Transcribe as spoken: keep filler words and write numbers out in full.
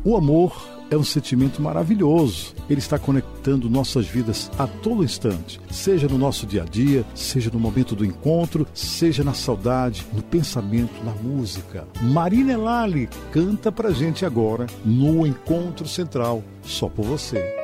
O amor é um sentimento maravilhoso. Ele está conectando nossas vidas a todo instante, seja no nosso dia a dia, seja no momento do encontro, seja na saudade, no pensamento, na música. Marina Elali canta pra gente agora no Encontro Central, só por você.